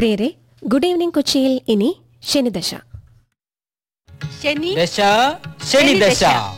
പ്രിയരെ, good evening കൊച്ചിയിൽ ഇനി ശനിദശ. ശനിദശ.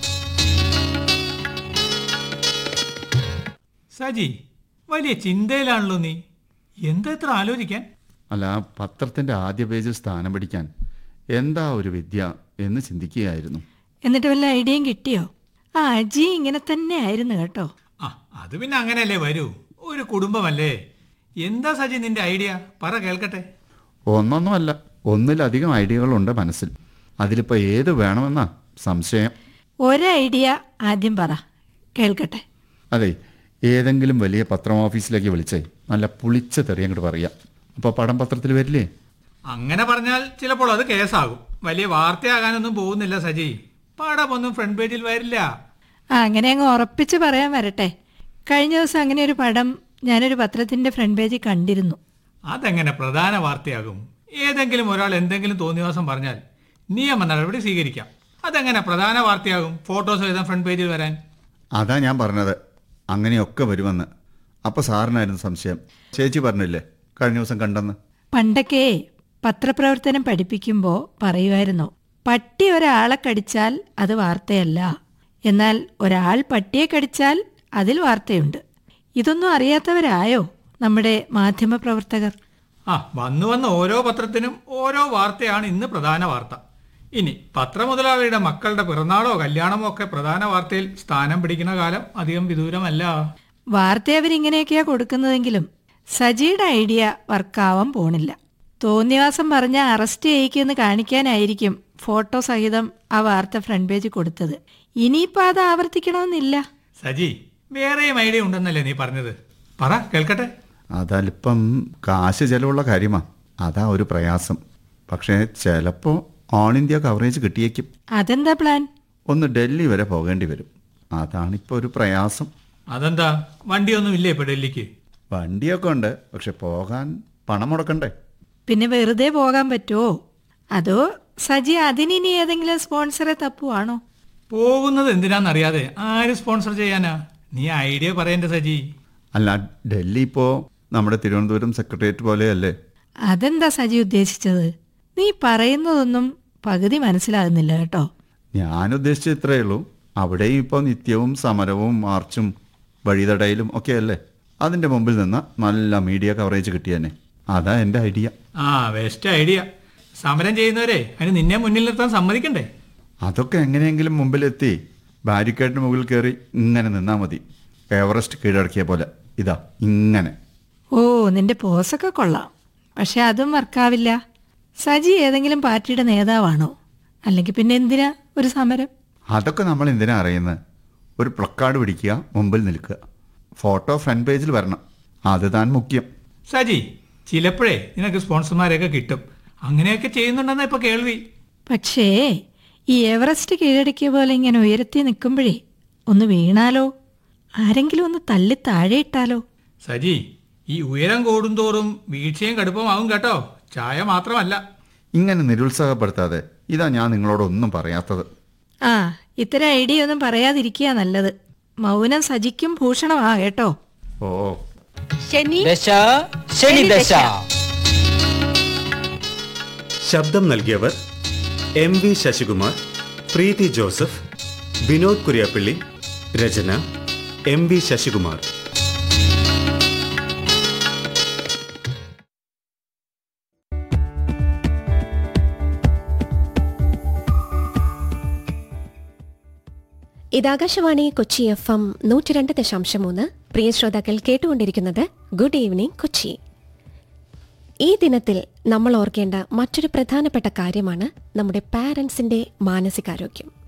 സജി, വലിയ ചിന്തയിലാണല്ലോ നീ. എന്താ ഇത്ര ആലോചിക്കാൻ? അല്ല, പത്രത്തിന്റെ ആദ്യ പേജിൽ സ്ഥാനം പിടിക്കാൻ എന്താ ഒരു വിദ്യ എന്ന് ചിന്തിക്കുകയായിരുന്നു. എന്നിട്ട് വല്ല ഐഡിയയും കിട്ടിയോ? ആ അജി ഇങ്ങനെ തന്നെ ആയിരുന്നു കേട്ടോ. അത് പിന്നെ അങ്ങനെയല്ലേ വരൂ, ഒരു കുടുംബമല്ലേ. എന്താ സജി നിന്റെ ഐഡിയ? പറ കേൾക്കട്ടെ. ഒന്നൊന്നുമല്ല, ഒന്നിലധികം ഐഡിയകളുണ്ട് മനസ്സിൽ. അതിലിപ്പോൾ ഏത് വേണമെന്നാ സംശയം. ഒരു ഐഡിയ ആദ്യം പറ, കേൾക്കട്ടെ. അതെ, ഏതെങ്കിലും വലിയ പത്രം ഓഫീസിലേക്ക് വിളിച്ചേ നല്ല പുളിച്ച തെറി അങ്ങോട്ട് പറയാം. അപ്പോൾ പടം പത്രത്തിൽ വരില്ലേ? അങ്ങനെ പറഞ്ഞാൽ ചിലപ്പോൾ അത് കേസാകും. വലിയ വാർത്തയാകാനൊന്നും പോകുന്നില്ല സജി. പടമൊന്നും ഫ്രണ്ട് പേജിൽ വരില്ല. അങ്ങനെ അങ്ങ് ഉറപ്പിച്ച് പറയാൻ വരട്ടെ. കഴിഞ്ഞ ദിവസം അങ്ങനെ ഒരു പടം ഞാനൊരു പത്രത്തിന്റെ ഫ്രണ്ട് പേജിൽ കണ്ടിരുന്നു. അതെങ്ങനെ പ്രധാന വാർത്തയാകും? ഏതെങ്കിലും ഒരാൾ എന്തെങ്കിലും തോന്നിവാസം പറഞ്ഞാൽ നിയമ നടപടി സ്വീകരിക്കാം. അതെങ്ങനെ പ്രധാന വാർത്തയാകും, ഫോട്ടോസ് എഴുതാൻ ഫ്രണ്ട് പേജിൽ വരാൻ? അതാ ഞാൻ പറഞ്ഞത്, അങ്ങനെയൊക്കെ വരുമെന്ന്. അപ്പോൾ സാറിനായിരുന്നു സംശയം. ചേച്ചി പറഞ്ഞില്ലേ കഴിഞ്ഞ ദിവസം കണ്ടെന്ന്? പണ്ടൊക്കെ പത്രപ്രവർത്തനം പഠിപ്പിക്കുമ്പോൾ പറയുമായിരുന്നു, പട്ടി ഒരാളെ കടിച്ചാൽ അത് വാർത്തയല്ല, എന്നാൽ ഒരാൾ പട്ടിയെ കടിച്ചാൽ അതിൽ വാർത്തയുണ്ട്. ഇതൊന്നും അറിയാത്തവരായോ നമ്മുടെ മാധ്യമപ്രവർത്തകർ? വന്നു വന്ന് ഓരോ പത്രത്തിനും ഓരോ വാർത്തയാണ് ഇന്ന് പ്രധാന വാർത്ത. ഇനി പത്രമുതലാളിയുടെ മക്കളുടെ പിറന്നാളോ കല്യാണമോ ഒക്കെ പ്രധാന വാർത്തയിൽ സ്ഥാനം പിടിക്കുന്ന കാലം അധികം വിദൂരമല്ല. വാർത്ത അവരിങ്ങനെയൊക്കെയാ കൊടുക്കുന്നതെങ്കിലും സജിയുടെ ഐഡിയ വർക്കാവാൻ പോണില്ല. തോന്നിവാസം പറഞ്ഞ അറസ്റ്റ് ചെയ്യിക്കുമെന്ന് കാണിക്കാനായിരിക്കും ഫോട്ടോ സഹിതം ആ വാർത്ത ഫ്രണ്ട് പേജ് കൊടുത്തത്. ഇനിയിപ്പോൾ അത് ആവർത്തിക്കണമെന്നില്ല. സജി, വേറെയും ഐഡിയ ഉണ്ടെന്നല്ലേ നീ പറഞ്ഞത്? പറ കേൾക്കട്ടെ. അതല്പം കാശ് ചെലവുള്ള കാര്യമാണ്, അതാ ഒരു പ്രയാസം. പക്ഷേ ചിലപ്പോൾ ഓൾ ഇന്ത്യ കവറേജ് കിട്ടിയേക്കും. അതെന്താ പ്ലാൻ? ഒന്ന് ഡൽഹി വരെ പോകേണ്ടി വരും. അതാണിപ്പോൾ ഒരു പ്രയാസം. അതെന്താ, വണ്ടിയൊന്നും ഇല്ലേ ഇപ്പോൾ ഡൽഹിക്ക്? വണ്ടിയൊക്കെ ഉണ്ട്, പക്ഷെ പോകാൻ പണം മുടക്കണ്ടേ? പിന്നെ വെറുതെ പോകാൻ പറ്റുമോ? അതോ സജി അതിനി ഏതെങ്കിലും സ്പോൺസറെ തപ്പുവാണോ? പോകുന്നത് എന്തിനാന്നറിയാതെ ആര് സ്പോൺസർ ചെയ്യാനാ? നീ ഐഡിയ പറയേണ്ട സജി. അല്ല, ഡൽഹി ഇപ്പോൾ നമ്മുടെ തിരുവനന്തപുരം സെക്രട്ടേറിയറ്റ് പോലെയല്ലേ? അതെന്താ സജി ഉദ്ദേശിച്ചത്? നീ പറയുന്നതൊന്നും പകുതി മനസ്സിലാകുന്നില്ല കേട്ടോ. ഞാൻ ഉദ്ദേശിച്ചത് ഇത്രയേ ഉള്ളൂ. അവിടെയും ഇപ്പോൾ നിത്യവും സമരവും മാർച്ചും വഴിതടയിലും ഒക്കെ അല്ലേ. അതിൻ്റെ മുമ്പിൽ നിന്ന് നല്ല മീഡിയ കവറേജ് കിട്ടിയെന്നെ. അതാ എൻ്റെ ഐഡിയ. Best idea. സമരം ചെയ്യുന്നവരെ അതിന് നിന്നെ മുന്നിൽ നിർത്താൻ സമ്മതിക്കണ്ടേ? അതൊക്കെ എങ്ങനെയെങ്കിലും മുമ്പിലെത്തി ബാരിക്കേഡിന് മുകളിൽ കയറി ഇങ്ങനെ നിന്നാൽ മതി. എവറസ്റ്റ് കീഴടക്കിയ പോലെ ഇതാ ഇങ്ങനെ. ഓ, നിന്റെ പോസൊക്കെ കൊള്ളാം. പക്ഷെ അതും വർക്കാവില്ല. സജി ഏതെങ്കിലും പാർട്ടിയുടെ നേതാവാണോ? അല്ലെങ്കിൽ പിന്നെ എന്തിനാ ഒരു സമരം? അതൊക്കെ നമ്മൾ എന്തിനാ അറിയുന്നത്? ഒരു പ്ലക്കാർഡ് പിടിക്കുക, മുമ്പിൽ നിൽക്കുക, ഫോട്ടോ ഫ്രണ്ട് പേജിൽ വരണം. അത് താൻ മുഖ്യം. സജി, ചിലപ്പോഴേ നിനക്ക് സ്പോൺസർമാരെയൊക്കെ കിട്ടും. അങ്ങനെയൊക്കെ ചെയ്യുന്നുണ്ടെന്നാ ഇപ്പൊ കേൾവി. പക്ഷേ ഈ എവറസ്റ്റ് കീഴടക്കിയ പോലെ ഇങ്ങനെ ഉയരത്തി നിൽക്കുമ്പോഴേ ഒന്ന് വീണാലോ? ആരെങ്കിലും ഒന്ന് തള്ളി താഴെ ഇട്ടാലോ? സജി, ഈ ഉയരം കൂടുന്തോറും വീഴ്ചയും കടുപ്പമാവും കേട്ടോ. ചായ മാത്രമല്ല. ഇങ്ങനെ നിരുത്സാഹപ്പെടുത്താതെ, ഇതാ ഞാൻ നിങ്ങളോടൊന്നും പറയാത്തത്. ഇത്തരം ഐഡിയ ഒന്നും പറയാതിരിക്കുക നല്ലത്. മൗനം സജിക്കും ഭൂഷണമാ കേട്ടോ. ഓ, ശനിദശ. ശബ്ദം നൽകിയവർ MV ശശികുമാർ, പ്രീതി ജോസഫ്, വിനോദ് കുര്യാപ്പള്ളി. രചന MV ശശികുമാർ. ഇത് ആകാശവാണി കൊച്ചി FM 102.3. പ്രിയ ശ്രോതാക്കൾ കേട്ടുകൊണ്ടിരിക്കുന്നത് ഗുഡ് ഈവനിംഗ് കൊച്ചി. ഈ ദിനത്തിൽ നമ്മൾ ഓർക്കേണ്ട മറ്റൊരു പ്രധാനപ്പെട്ട കാര്യമാണ് നമ്മുടെ പാരൻസിന്റെ മാനസികാരോഗ്യം.